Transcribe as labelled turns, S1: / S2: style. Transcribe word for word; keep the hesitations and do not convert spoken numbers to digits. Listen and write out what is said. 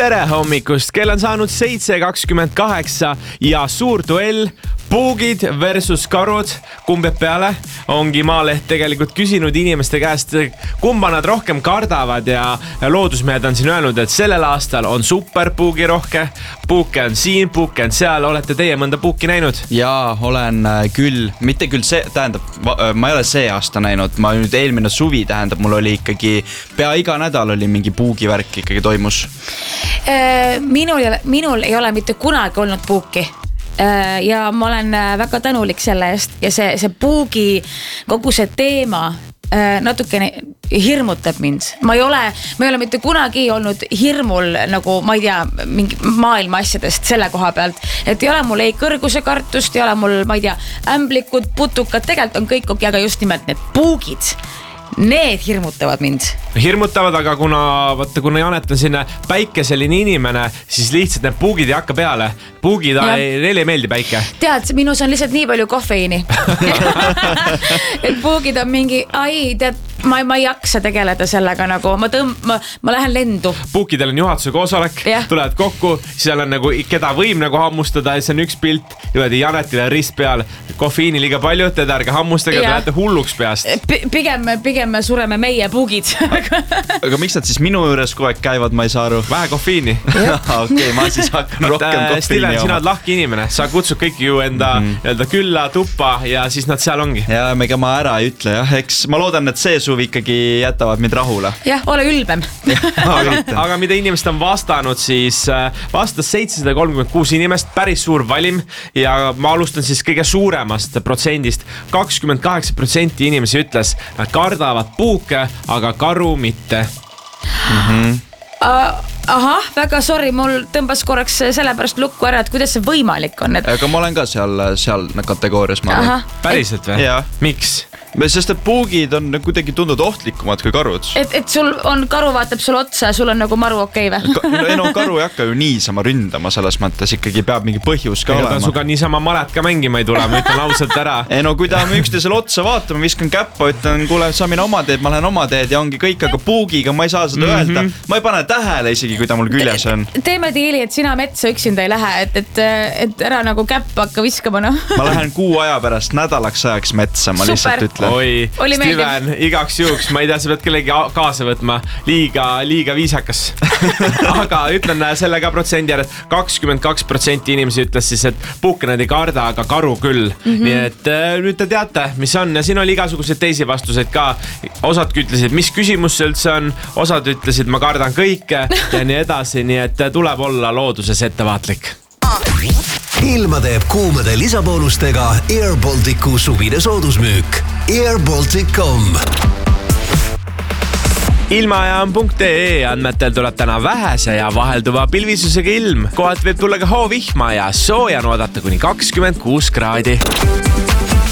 S1: tere hommikust, kell on saanud seitse kakskümmend kaheksa ja suur duell puugid versus karud, kumb jääb peale, ongi Maaleht tegelikult küsinud inimeste käest, kumba nad rohkem kardavad ja loodusmehed on siin öelnud, et sellel aastal on super puugirohke, puuke on siin, puuke on seal, olete teie mõnda puuki näinud?
S2: Jaa, olen küll, mitte küll see, tähendab, ma ei ole see aasta näinud, ma nüüd eelmine suvi tähendab, mul oli ikkagi pea iga nädal oli mingi puugivärk ikkagi toimus.
S3: Minul, minul ei ole mitte kunagi olnud puuki. Ja ma olen väga tänulik selle eest ja see, see puugi kogu see teema natukene hirmutab mind. Ma ei ole, ma ei ole mitte kunagi olnud hirmul nagu, ma ei tea, mingi maailma asjadest selle koha pealt, et ei ole mul ei kõrguse kartust, ei ole mul, ma ei tea, ämblikud, putukad, tegelikult on kõik okei, aga just nimelt need puugid, need hirmutavad mind.
S1: Hirmutavad, aga kuna, võtta, kuna Janet on sinna päikeseline inimene, siis lihtsalt need puugid ei hakka peale. Puugid, neile ei meeldi päike.
S3: Tead, minus on lihtsalt nii palju kofeiini. Et puugid on mingi, ai, tead, ma, ma ei jaksa tegeleda sellega nagu, ma, tõmb, ma, ma lähen lendu.
S1: Puukidel on juhatuse koosolek, yeah. Tulevad kokku, seal on nagu, keda võib nagu hammustada ja see on üks pilt, jõuadi Janetile rist peal, kofeiini liiga palju, teda ärge hammustage, yeah. Te lähete hulluks peast.
S3: P pigem, pigem me sureme meie puugid.
S2: Aga miks nad siis minu juures kogu aeg käivad, ma ei saa aru?
S1: Vähe kofeiini.
S2: Okei, ma siis hakkan rohkem kofeiini
S1: oma. Sina oled lahki inimene, sa kutsud kõiki ju enda mm. külla, tuppa ja siis nad seal ongi.
S2: Ja mega ma ära ei ütle, jah. Eks ma loodan, et see suvi ikkagi jätavad mind rahule.
S3: Jah, ole ülbem.
S1: aga, aga mida inimest on vastanud, siis vastas seitsesada kolmkümmend kuus inimest, päris suur valim ja ma alustan siis kõige suuremast protsendist. kakskümmend kaheksa protsenti inimesi ütles, nad kardavad puuke, aga karu mitte.
S2: Mhm.
S3: Uh, aha, väga sorry, mul tõmbas korraks sellepärast lukku ära, et kuidas see võimalik on. Et...
S2: Aga ma olen ka seal, seal kategoorias.
S1: Päriselt või?
S2: Ja.
S1: Miks?
S2: Sest et puugid on kuidagi tundnud ohtlikumad kui karud.
S3: Et, et sul on, karu vaatab sul otsa ja sul on nagu maru okei või?
S2: No, no karu ei hakka ju niisama ründama, selles mõttes ikkagi peab mingi põhjus ka
S1: Ega
S2: olema.
S1: Ta suga niisama malet ka mängima ei tule, ma ütlen ausalt ära.
S2: Ei no kui ta on üksteisele otsa vaatama, viskan käppa, ütlen, kuule, sa mine oma teed, ma lähen oma teed ja ongi kõik, aga puugiga ma ei saa seda mm-hmm. öelda. Ma ei pane tähele isegi, kui ta mul küljes on.
S3: Teeme diili, et sina metsa üksinda ei lähe, et, et, et ära nagu käppa hakka viskama. No.
S2: Ma lähen kuu aja pärast nädalaks ajaks metsa, ma lihtsalt ütlen.
S1: Oi, Steven, igaks juhuks, ma ei tea, sa pead kellegi kaasa võtma, liiga, liiga viisakas. Aga ütlen selle ka protsendi ära, et kakskümmend kaks protsenti inimesi ütles siis, et puuke nad ei karda, aga karu küll. Mm-hmm. Nii et nüüd te teate, mis on ja siin oli igasuguseid teisi vastuseid ka. Osad ütlesid, mis küsimus see üldse on, osad ütlesid, ma kardan kõike ja nii edasi, nii et tuleb olla looduses ettevaatlik.
S4: Ilma teeb kuumade lisaboonustega Air Balticu suvine soodusmüük. air baltic dot com
S1: Ilmaajam punkt ee andmetel tuleb täna vähese ja vahelduva pilvisusega ilm. Kohalt võib tulla ka hoovihma ja sooja oodata kuni kakskümmend kuus kraadi.